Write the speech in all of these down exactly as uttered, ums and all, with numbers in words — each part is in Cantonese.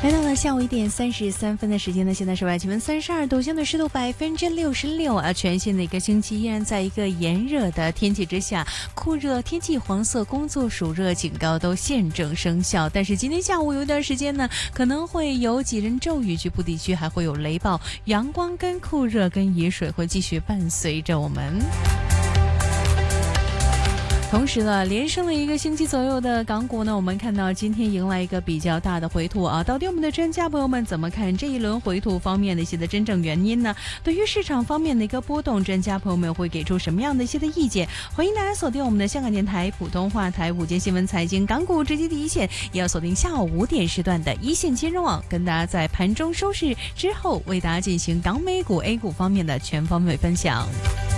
来到了下午一点三十三分的时间呢，现在是外气温三十二度，相对湿度百分之六十六啊。全新的一个星期依然在一个炎热的天气之下，酷热天气黄色工作暑热警告都现正生效。但是今天下午有一段时间呢，可能会有几阵骤雨，局部地区还会有雷暴，阳光跟酷热跟雨水会继续伴随着我们。同时呢，连升了一个星期左右的港股呢，我们看到今天迎来一个比较大的回吐啊。到底我们的专家朋友们怎么看这一轮回吐方面的一些的真正原因呢？对于市场方面的一个波动，专家朋友们会给出什么样的一些的意见？欢迎大家锁定我们的香港电台普通话台午间新闻财经港股直击第一线，也要锁定下午五点时段的一线金融网，跟大家在盘中收市之后为大家进行港美股 A 股方面的全方位分享。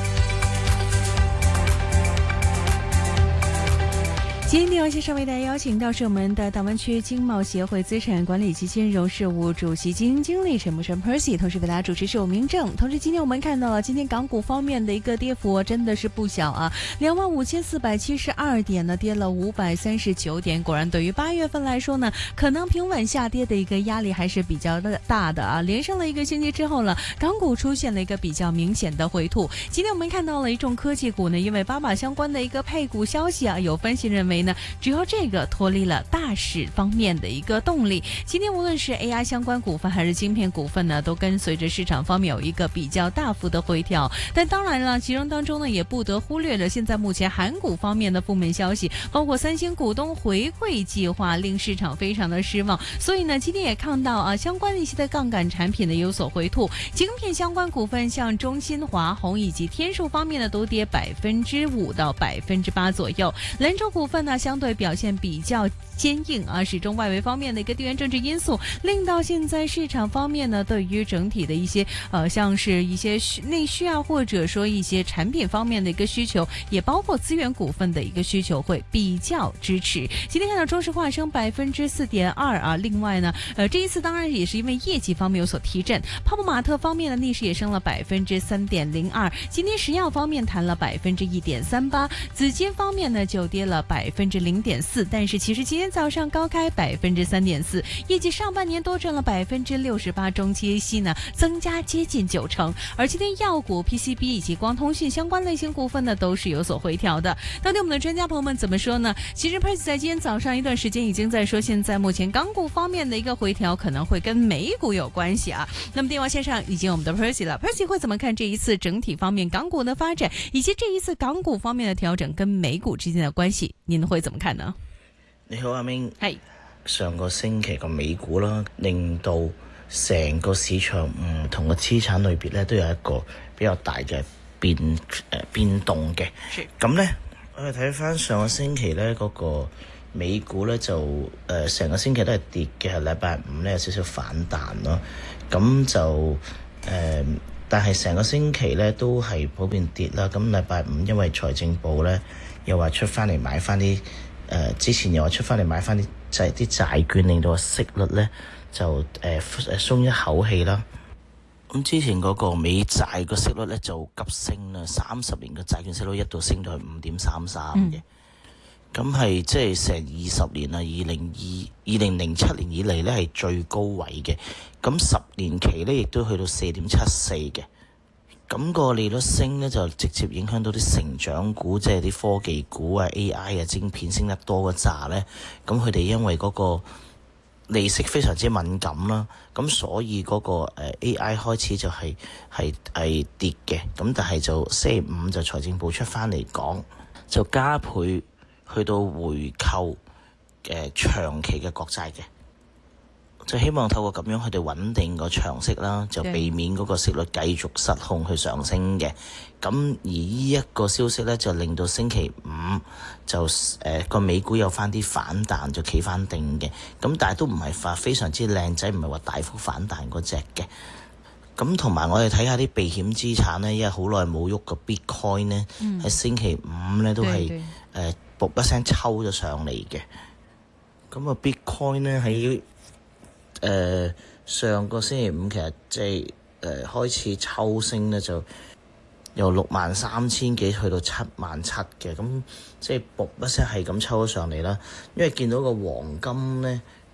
今天电话线上为大家邀请到是我们的大湾区经贸协会资产管理及金融事务主席基金经理陈木生 Percy， 同时为大家主持是我明正。同时今天我们看到了今天港股方面的一个跌幅真的是不小啊，两万五千四百七十二点呢，跌了五百三十九点。果然对于八月份来说呢，可能平稳下跌的一个压力还是比较的大的啊。连升了一个星期之后呢，港股出现了一个比较明显的回吐。今天我们看到了一众科技股呢，因为巴马相关的一个配股消息啊，有分析认为呢，只有这个脱离了大市方面的一个动力。今天无论是 A I 相关股份还是晶片股份呢，都跟随着市场方面有一个比较大幅的回调。但当然了，其中当中呢，也不得忽略了现在目前韩股方面的负面消息，包括三星股东回馈计划令市场非常的失望。所以呢，今天也看到啊，相关的一些的杠杆产品呢有所回吐。晶片相关股份像中芯、华虹以及天数方面呢，都跌百分之五到百分之八左右。蓝筹股份呢，相对表现比较坚硬啊，始终外围方面的一个地缘政治因素，令到现在市场方面呢，对于整体的一些呃，像是一些内需啊，或者说一些产品方面的一个需求，也包括资源股份的一个需求会比较支持。今天看到中石化升百分之四点二啊，另外呢，呃，这一次当然也是因为业绩方面有所提振，泡泡玛特方面的逆势也升了百分之三点零二，今天石药方面弹了百分之一点三八，紫金方面呢就跌了百分之零点四，但是其实今天早上高开百分之三点四，业绩上半年多赚了百分之六十八，中期息呢增加接近九成。而今天药股、P C B 以及光通讯相关类型股份呢都是有所回调的。到底我们的专家朋友们怎么说呢？其实 Percy 在今天早上一段时间已经在说，现在目前港股方面的一个回调可能会跟美股有关系啊。那么电话线上已经有我们的 Percy 了 ，Percy 会怎么看这一次整体方面港股的发展，以及这一次港股方面的調整跟美股之間嘅關係，您會怎麼看呢？ 你好，阿明。 係上個星期個美股啦，令到成個市場唔同嘅資產類別咧，都有一個比較大嘅變誒、呃、變動嘅。咁咧，我哋睇翻上個星期咧嗰、那個美股咧就誒成、呃、個星期都係跌嘅，係禮拜五咧有少少反彈咯。咁就誒。呃但係成個星期咧都係普遍跌啦。咁禮拜五因為財政部咧又話出翻嚟買翻啲誒，之前又話出翻嚟買翻啲就係啲債券，令到個息率咧就誒誒、呃、鬆一口氣啦。咁之前嗰個美債個息率咧就急升啦，三十年嘅債券息率一度升到去五點三三嘅。咁係即係成二十年啦，二零二二零零七年以嚟咧係最高位嘅。咁十年期咧亦都去到四點七四嘅。咁個利率升咧就直接影響到啲成長股，即係啲科技股啊、A I 啊、晶片升得多嗰扎咧。咁佢哋因為嗰個利息非常之敏感啦，咁所以嗰個 A I 開始就係係係跌嘅。咁但係就星期五就財政部出翻嚟講，就加倍去到回購誒長期嘅國債嘅，就希望透過咁樣佢哋穩定個長息啦，就避免嗰個息率繼續失控去上升嘅。咁而呢一個消息咧，就令到星期五就誒個、呃、美股有翻啲反彈，就企翻定嘅。咁但係都唔係話非常之靚仔，唔係話大幅反彈嗰隻嘅。咁同埋我哋睇下啲避險資產咧，因為好耐冇喐個 Bitcoin 咧，喺、嗯、星期五咧都係誒卜一聲抽咗上嚟嘅。咁啊 Bitcoin 咧喺誒上個星期五其實即係誒開始抽升咧，就由六萬三千幾去到七萬七嘅，咁即係卜一聲係咁抽咗上嚟啦。因為見到個黃金咧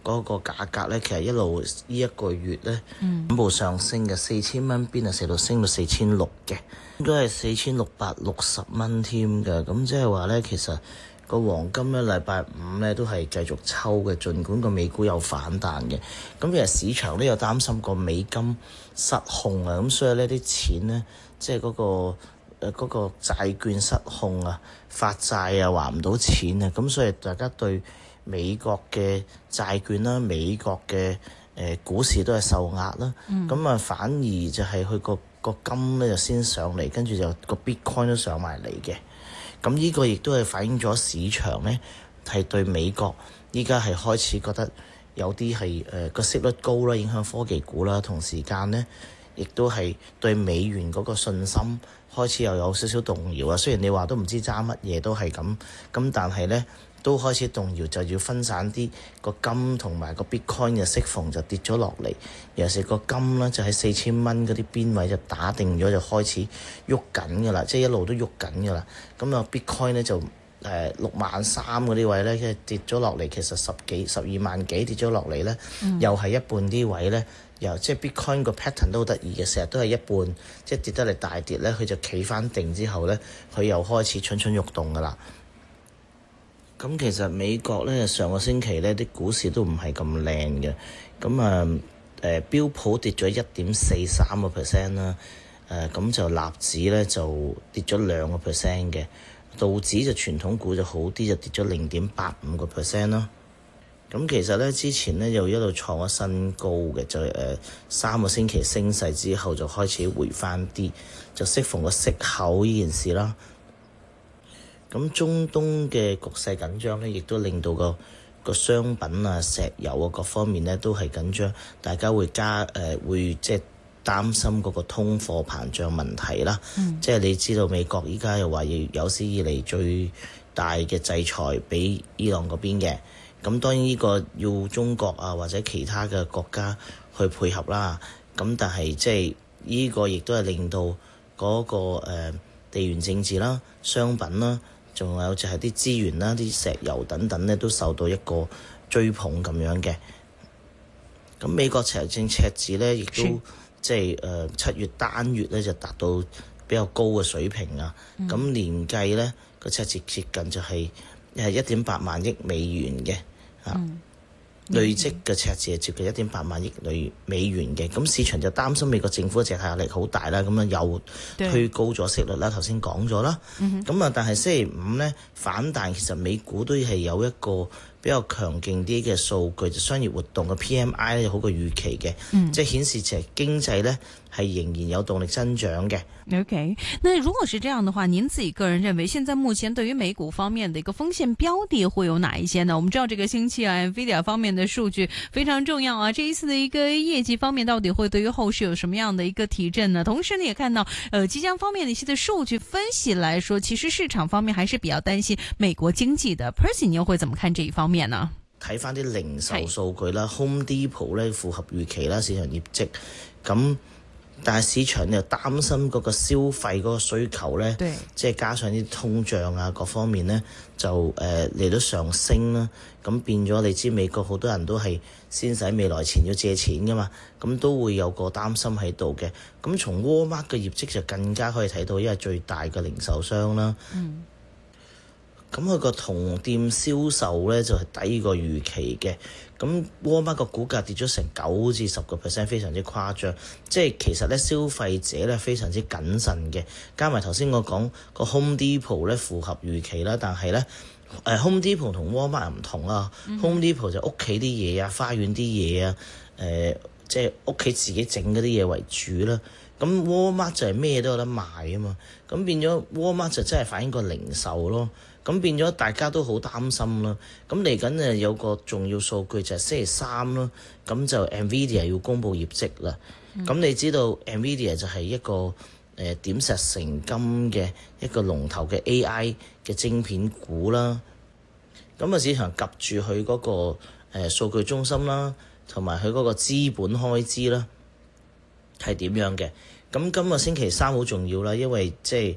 嗰個價格咧，其實一路呢一個月咧，穩步上升嘅，四千蚊邊啊，成到升到四千六嘅，應該係四千六百六十蚊添嘅。咁即係話咧，其實個黃金咧禮拜五咧都係繼續抽嘅，儘管個美股有反彈嘅。咁其實市場都有擔心個美金失控啊，咁所以呢啲錢咧，即係嗰個。誒嗰個債券失控啊，發債啊還唔到錢啊，咁所以大家對美國嘅債券啦、美國嘅誒、呃、股市都係受壓啦。咁啊、嗯、反而就係佢個個金咧就先上嚟，跟住就個 Bitcoin 都上埋嚟嘅。咁呢個亦都係反映咗市場咧係對美國依家係開始覺得有啲係誒個息率高啦，影響科技股啦，同時間咧亦都係對美元嗰個信心開始又有少少動搖啊！雖然你話都唔知揸乜嘢都係咁，咁但係呢都開始動搖，就要分散啲個金同埋個 Bitcoin 嘅適逢就跌咗落嚟，尤其是個金呢，就喺四千蚊嗰啲邊位就打定咗，就開始喐緊㗎啦，即係一路都喐緊㗎啦。咁啊 Bitcoin 呢就誒六萬三嗰啲位呢，即係跌咗落嚟，其實十幾十二萬幾跌咗落嚟呢，嗯、又係一半啲位呢。又即係 Bitcoin 個 pattern 都好得意嘅，成日都係一半，即係跌得嚟大跌咧，佢就企翻定之後咧，佢又開始蠢蠢欲動噶啦。咁其實美國咧上個星期咧啲股市都唔係咁靚嘅，咁啊誒標普跌咗一點四三個 percent 啦，誒咁就納指咧就跌咗兩個 percent 嘅，道指就傳統股就好啲，就跌咗零點八五個 percent 啦。咁其實咧，之前咧又一路創咗新高嘅，就誒、呃、三個星期升勢之後就開始回翻啲，就適逢個息口呢件事啦。咁中東嘅局勢緊張咧，亦都令到個個商品啊、石油啊各方面咧都係緊張，大家會加誒、呃、會即係擔心嗰個通貨膨脹問題啦。嗯、即係你知道美國依家又話要有史以嚟最大嘅制裁俾伊朗嗰邊嘅。咁當然呢個要中國啊或者其他嘅國家去配合啦。咁但係即係呢個亦都係令到嗰、那個、呃、地緣政治啦、商品啦，仲有就係啲資源啦、啲石油等等咧，都受到一個追捧咁樣嘅。咁美國財政赤字咧，亦都即係誒七月單月咧就達到比較高嘅水平啊。咁、嗯、年計咧個赤字接近就係係一點八萬億美元嘅。嗯、累積嘅赤字係接近一點八萬億美元嘅，咁市場就擔心美國政府嘅借貸壓力好大啦，咁樣又推高咗息率啦，頭先講咗啦，咁啊、嗯、但係星期五呢，反彈，其實美股都係有一個比較強勁啲嘅數據，就商業活動嘅 P M I 咧好過預期嘅，嗯、即係顯示其實經濟呢係仍然有動力增長嘅。 OK， 那如果是這樣的話，您自己個人認為，現在目前對於美股方面的一個風險標的會有哪一些呢？我們知道這個星期啊 ，NVIDIA 方面的數據非常重要啊，這一次的一個業績方面，到底會對於後市有什麼樣的一個提振呢？同時呢，也看到，呃，即將方面的一些的數據分析來說，其實市場方面還是比較擔心美國經濟的。Percy，你又會怎麼看這一方面呢？ 睇翻啲零售數據啦 ，Home Depot 咧符合預期啦，市場業績咁。但係市場又擔心嗰個消費嗰個需求咧，對即係加上啲通脹啊各方面咧，就誒嚟到上升啦。咁變咗你知美國好多人都係先使未來錢要借錢噶嘛，咁都會有個擔心喺度嘅。咁從 Walmart 嘅業績就更加可以睇到，因為最大嘅零售商啦。嗯咁佢個同店銷售咧就係低過預期嘅，咁 Walmart 個股價跌咗成九至十個 percent， 非常之誇張。即係其實咧消費者咧非常之謹慎嘅，加埋頭先我講個 Home Depot 咧符合預期啦，但係咧誒 Home Depot 同 Walmart 唔同啊。嗯、Home Depot 就屋企啲嘢啊、花園啲嘢啊，誒即係屋企自己整嗰啲嘢為主啦。咁 Walmart 就係咩都有得賣啊嘛，咁變咗 Walmart 就真係反映個零售咯。咁變咗大家都好擔心啦。咁嚟緊誒有個重要數據就係星期三啦。咁就 NVIDIA 要公布業績啦。咁、嗯、你知道 NVIDIA 就係一個誒、呃、點石成金嘅一個龍頭嘅 A I 嘅晶片股啦。咁啊市場及住佢嗰個誒、呃、數據中心啦，同埋佢嗰個資本開支啦係點樣嘅？咁今個星期三好重要啦，因為即係。誒、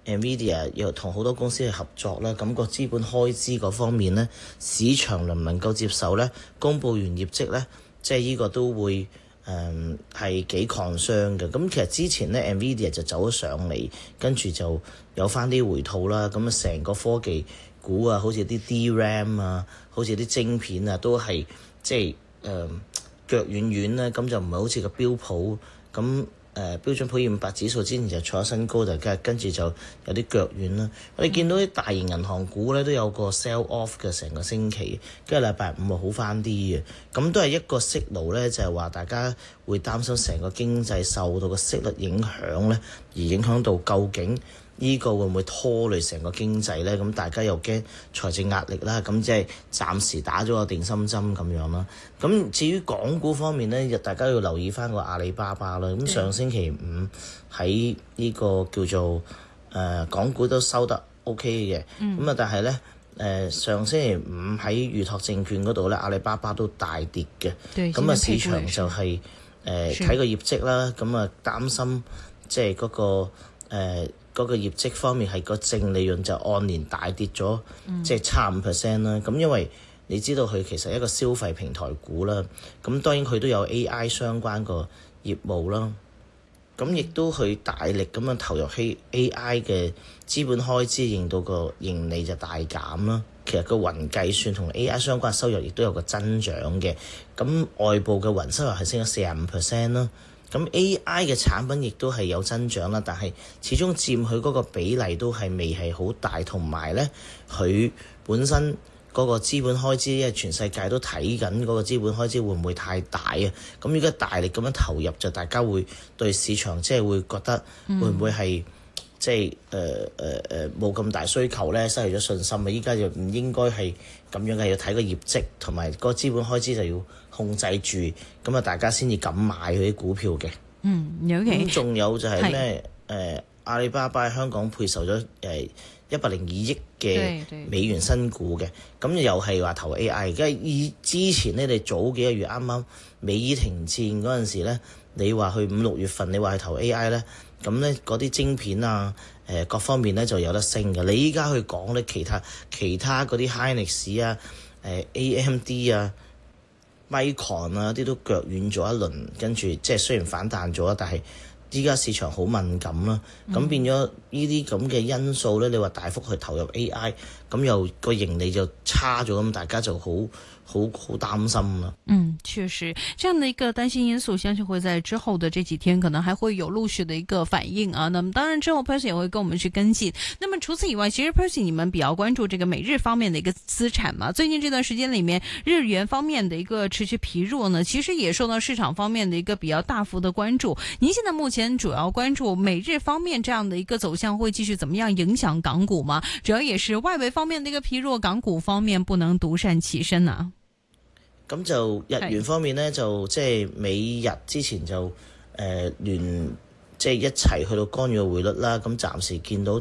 Nvidia 又同好多公司去合作啦，咁個資本開支嗰方面呢，市場能唔能夠接受呢？公佈完業績呢，即係呢個都會誒係幾抗傷嘅。咁其實之前呢 Nvidia 就走咗上嚟，跟住就有翻啲回吐啦。咁啊，成個科技股啊，好似啲 D RAM 啊，好似啲晶片啊，都係即係誒、呃、腳軟軟啦。咁就唔係好似個標普咁。誒、呃、標準普爾五百指數之前就創咗新高，就跟跟住就有啲腳軟啦。我哋見到啲大型銀行股咧都有個 sell off 嘅成個星期，跟住禮拜五啊好翻啲嘅，咁都係一個息路咧，就係、是、話大家會擔心成個經濟受到個息率影響咧，而影響到究竟呢個會唔會拖累成個經濟咧？咁大家又驚財政壓力啦，咁即係暫時打咗個定心針咁樣啦。咁至於港股方面咧，大家要留意翻個阿里巴巴啦。咁上星期五喺呢個叫做誒、呃、港股都收得 OK 嘅，咁啊、嗯、但係咧誒上星期五喺預託證券嗰度咧，阿里巴巴都大跌嘅。咁啊市場就係誒睇個業績啦，咁啊擔心即係嗰個誒。呃嗰個業績方面係個淨利潤就按年大跌咗，即係、嗯、差五 percent 啦。咁因為你知道佢其實係一個消費平台股啦，咁當然佢都有 A I 相關個業務啦。咁亦都佢大力咁樣投入喺 A I 嘅資本開支，令到個盈利就大減啦。其實個雲計算同 A I 相關收入亦都有個增長嘅。咁外部嘅雲收入係升咗四十五 percent 啦。咁 A I 嘅產品亦都係有增長啦，但係始終佔佢嗰個比例都係未係好大，同埋咧佢本身嗰個資本開支，因為全世界都睇緊嗰個資本開支會唔會太大啊？咁如果大力咁樣投入，就大家會對市場即係會覺得會唔會係、嗯、即係誒誒誒冇咁大需求咧，失去咗信心啊！依家就唔應該係咁樣嘅，要睇個業績同埋個資本開支就要控制住，咁啊大家先至敢買佢啲股票嘅。 嗯，有嘅。咁仲有就係咩？誒、呃、阿里巴巴喺香港配售咗誒一百零二億嘅美元新股嘅，咁又係話投 A I。而家以之前咧，你早幾個月啱啱美伊停戰嗰陣時咧，你話去五六月份，你話去投 A I 咧，咁咧嗰啲晶片啊，誒、呃、各方面咧就有得升嘅。你依家去講咧，其他其他嗰啲 Hynix 啊、誒、呃、A M D 啊、Micron 啊啲都腳軟咗一輪，跟住即係雖然反彈咗，但係依家市場好敏感啦，咁、嗯、變咗呢啲咁嘅因素咧，你話大幅去投入 A I，咁又個盈利就差咗，咁大家就好好好擔心啦。 嗯，確實，這樣的一個擔心因素，相信會在之後的這幾天可能還會有陸續的一個反應啊。那麼當然之後 Percy 也會跟我們去跟進。那麼除此以外，其實 Percy 你們比較關注這個美日方面的一個資產嘛？最近這段時間裏面，日元方面的一個持續疲弱呢，其實也受到市場方面的一個比較大幅的關注。您現在目前主要關注美日方面這樣的一個走向會繼續怎麼樣影響港股嗎？主要也是外圍方面的一個疲弱，港股方面不能獨善其身啊。 咁就日元方面咧，就即係美日之前就誒聯即係一齊去到干預匯率啦。咁暫時見到。